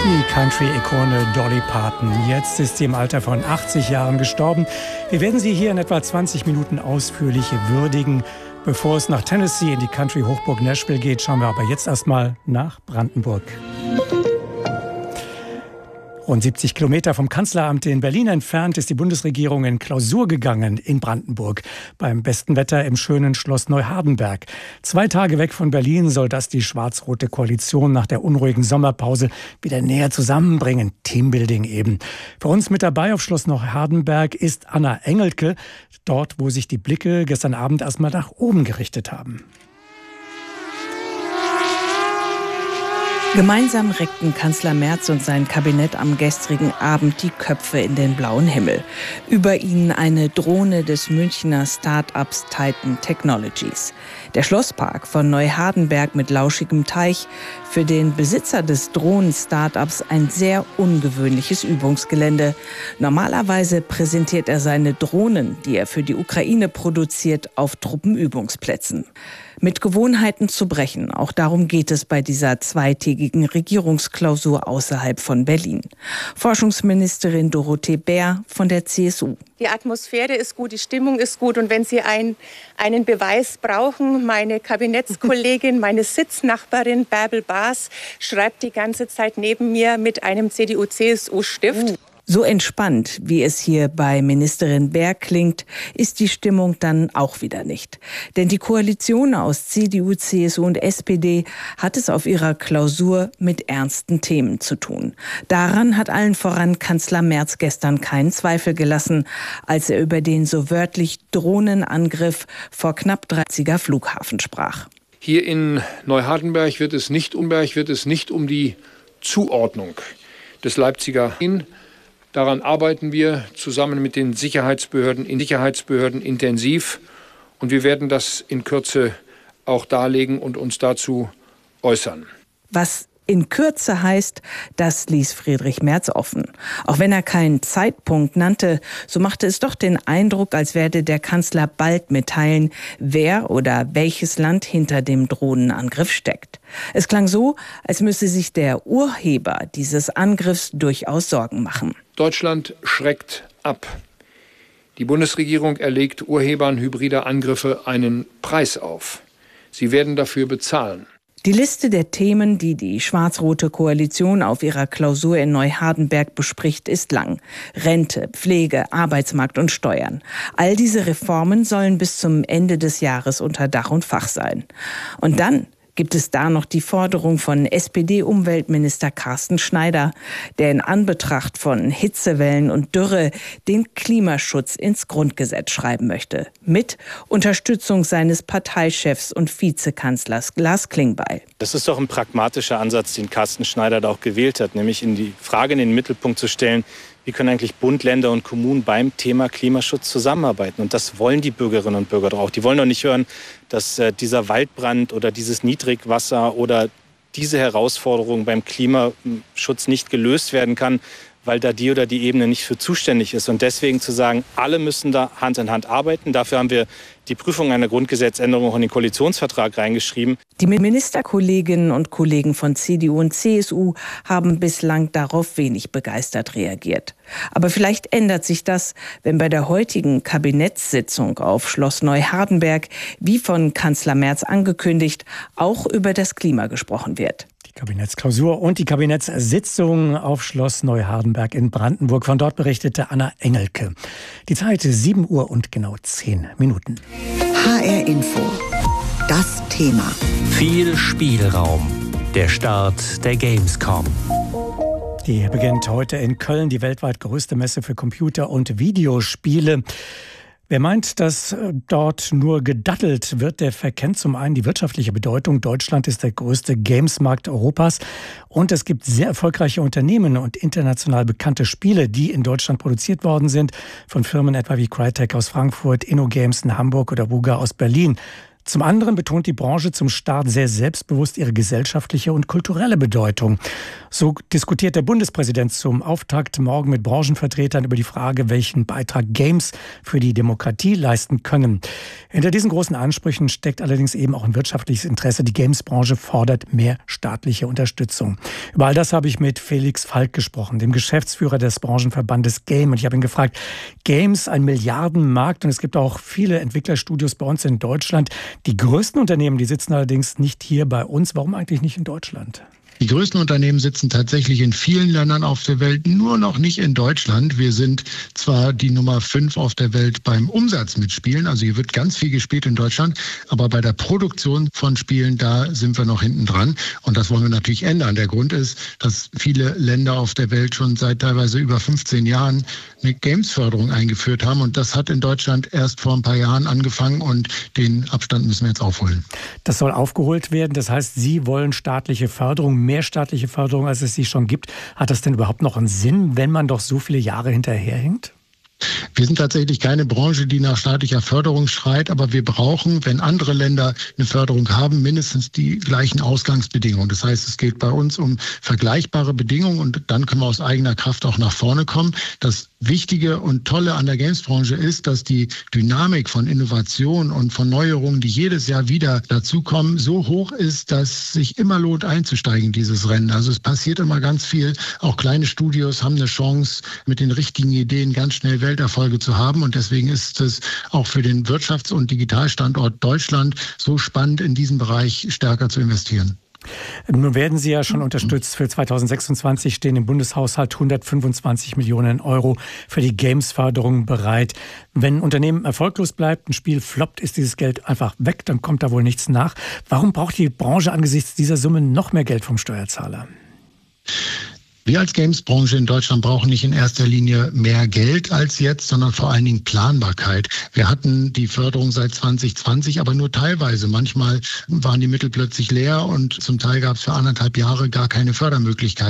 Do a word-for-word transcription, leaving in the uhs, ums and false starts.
Die Country-Ikone Dolly Parton. Jetzt ist sie im Alter von achtzig Jahren gestorben. Wir werden sie hier in etwa zwanzig Minuten ausführlich würdigen. Bevor es nach Tennessee in die Country-Hochburg Nashville geht, schauen wir aber jetzt erstmal nach Brandenburg. Rund siebzig Kilometer vom Kanzleramt in Berlin entfernt ist die Bundesregierung in Klausur gegangen in Brandenburg. Beim besten Wetter im schönen Schloss Neuhardenberg. Zwei Tage weg von Berlin soll das die schwarz-rote Koalition nach der unruhigen Sommerpause wieder näher zusammenbringen. Teambuilding eben. Für uns mit dabei auf Schloss Neuhardenberg ist Anna Engelke. Dort, wo sich die Blicke gestern Abend erstmal nach oben gerichtet haben. Gemeinsam reckten Kanzler Merz und sein Kabinett am gestrigen Abend die Köpfe in den blauen Himmel. Über ihnen eine Drohne des Münchner Start-ups Titan Technologies. Der Schlosspark von Neuhardenberg mit lauschigem Teich, für den Besitzer des Drohnen-Startups ein sehr ungewöhnliches Übungsgelände. Normalerweise präsentiert er seine Drohnen, die er für die Ukraine produziert, auf Truppenübungsplätzen. Mit Gewohnheiten zu brechen, auch darum geht es bei dieser zweitägigen Regierungsklausur außerhalb von Berlin. Forschungsministerin Dorothee Bär von der C S U. Die Atmosphäre ist gut, die Stimmung ist gut. Und wenn Sie ein, einen Beweis brauchen, meine Kabinettskollegin, meine Sitznachbarin Bärbel Baas schreibt die ganze Zeit neben mir mit einem C D U-C S U-Stift. Uh. So entspannt, wie es hier bei Ministerin Bär klingt, ist die Stimmung dann auch wieder nicht. Denn die Koalition aus C D U, C S U und S P D hat es auf ihrer Klausur mit ernsten Themen zu tun. Daran hat allen voran Kanzler Merz gestern keinen Zweifel gelassen, als er über den so wörtlich Drohnenangriff vor knapp dreißiger Flughafen sprach. Hier in Neuhardenberg wird es nicht um Berg, wird es nicht um die Zuordnung des Leipziger hin. Daran arbeiten wir zusammen mit den Sicherheitsbehörden, in Sicherheitsbehörden intensiv. Und wir werden das in Kürze auch darlegen und uns dazu äußern. Was in Kürze heißt, das ließ Friedrich Merz offen. Auch wenn er keinen Zeitpunkt nannte, so machte es doch den Eindruck, als werde der Kanzler bald mitteilen, wer oder welches Land hinter dem Drohnenangriff steckt. Es klang so, als müsse sich der Urheber dieses Angriffs durchaus Sorgen machen. Deutschland schreckt ab. Die Bundesregierung erlegt Urhebern hybrider Angriffe einen Preis auf. Sie werden dafür bezahlen. Die Liste der Themen, die die schwarz-rote Koalition auf ihrer Klausur in Neuhardenberg bespricht, ist lang. Rente, Pflege, Arbeitsmarkt und Steuern. All diese Reformen sollen bis zum Ende des Jahres unter Dach und Fach sein. Und dann gibt es da noch die Forderung von S P D-Umweltminister Carsten Schneider, der in Anbetracht von Hitzewellen und Dürre den Klimaschutz ins Grundgesetz schreiben möchte. Mit Unterstützung seines Parteichefs und Vizekanzlers Lars Klingbeil. Das ist doch ein pragmatischer Ansatz, den Carsten Schneider da auch gewählt hat, nämlich in die Frage in den Mittelpunkt zu stellen, wie können eigentlich Bund, Länder und Kommunen beim Thema Klimaschutz zusammenarbeiten? Und das wollen die Bürgerinnen und Bürger doch auch. Die wollen doch nicht hören, dass äh, dieser Waldbrand oder dieses Niedrigwasser oder diese Herausforderung beim Klimaschutz nicht gelöst werden kann, weil da die oder die Ebene nicht für zuständig ist. Und deswegen zu sagen, alle müssen da Hand in Hand arbeiten. Dafür haben wir die Prüfung einer Grundgesetzänderung auch in den Koalitionsvertrag reingeschrieben. Die Ministerkolleginnen und Kollegen von C D U und C S U haben bislang darauf wenig begeistert reagiert. Aber vielleicht ändert sich das, wenn bei der heutigen Kabinettssitzung auf Schloss Neuhardenberg, wie von Kanzler Merz angekündigt, auch über das Klima gesprochen wird. Die Kabinettsklausur und die Kabinettssitzung auf Schloss Neuhardenberg in Brandenburg. Von dort berichtete Anna Engelke. Die Zeit ist sieben Uhr und genau zehn Minuten. H R Info. Das Thema. Viel Spielraum. Der Start der Gamescom. Die beginnt heute in Köln, die weltweit größte Messe für Computer- und Videospiele. Wer meint, dass dort nur gedattelt wird, der verkennt zum einen die wirtschaftliche Bedeutung. Deutschland ist der größte Gamesmarkt Europas und es gibt sehr erfolgreiche Unternehmen und international bekannte Spiele, die in Deutschland produziert worden sind, von Firmen etwa wie Crytek aus Frankfurt, InnoGames in Hamburg oder Wuga aus Berlin. Zum anderen betont die Branche zum Start sehr selbstbewusst ihre gesellschaftliche und kulturelle Bedeutung. So diskutiert der Bundespräsident zum Auftakt morgen mit Branchenvertretern über die Frage, welchen Beitrag Games für die Demokratie leisten können. Hinter diesen großen Ansprüchen steckt allerdings eben auch ein wirtschaftliches Interesse. Die Games-Branche fordert mehr staatliche Unterstützung. Über all das habe ich mit Felix Falk gesprochen, dem Geschäftsführer des Branchenverbandes Game. Und ich habe ihn gefragt, Games, ein Milliardenmarkt, und es gibt auch viele Entwicklerstudios bei uns in Deutschland. Die größten Unternehmen, die sitzen allerdings nicht hier bei uns. Warum eigentlich nicht in Deutschland? Die größten Unternehmen sitzen tatsächlich in vielen Ländern auf der Welt, nur noch nicht in Deutschland. Wir sind zwar die Nummer fünf auf der Welt beim Umsatz mit Spielen, also hier wird ganz viel gespielt in Deutschland, aber bei der Produktion von Spielen, da sind wir noch hinten dran. Und das wollen wir natürlich ändern. Der Grund ist, dass viele Länder auf der Welt schon seit teilweise über fünfzehn Jahren eine Games-Förderung eingeführt haben. Und das hat in Deutschland erst vor ein paar Jahren angefangen und den Abstand müssen wir jetzt aufholen. Das soll aufgeholt werden. Das heißt, Sie wollen staatliche Förderung, mehr staatliche Förderung, als es sie schon gibt. Hat das denn überhaupt noch einen Sinn, wenn man doch so viele Jahre hinterherhinkt? Wir sind tatsächlich keine Branche, die nach staatlicher Förderung schreit, aber wir brauchen, wenn andere Länder eine Förderung haben, mindestens die gleichen Ausgangsbedingungen. Das heißt, es geht bei uns um vergleichbare Bedingungen und dann können wir aus eigener Kraft auch nach vorne kommen. Das Wichtige und Tolle an der Games-Branche ist, dass die Dynamik von Innovation und von Neuerungen, die jedes Jahr wieder dazukommen, so hoch ist, dass sich immer lohnt einzusteigen in dieses Rennen. Also es passiert immer ganz viel. Auch kleine Studios haben eine Chance, mit den richtigen Ideen ganz schnell Welterfolge zu haben. Und deswegen ist es auch für den Wirtschafts- und Digitalstandort Deutschland so spannend, in diesen Bereich stärker zu investieren. Nun werden Sie ja schon unterstützt. Für zweitausendsechsundzwanzig stehen im Bundeshaushalt hundertfünfundzwanzig Millionen Euro für die Games-Förderung bereit. Wenn ein Unternehmen erfolglos bleibt, ein Spiel floppt, ist dieses Geld einfach weg, dann kommt da wohl nichts nach. Warum braucht die Branche angesichts dieser Summe noch mehr Geld vom Steuerzahler? Wir als Games-Branche in Deutschland brauchen nicht in erster Linie mehr Geld als jetzt, sondern vor allen Dingen Planbarkeit. Wir hatten die Förderung seit zwanzig zwanzig, aber nur teilweise. Manchmal waren die Mittel plötzlich leer und zum Teil gab es für anderthalb Jahre gar keine Fördermöglichkeit.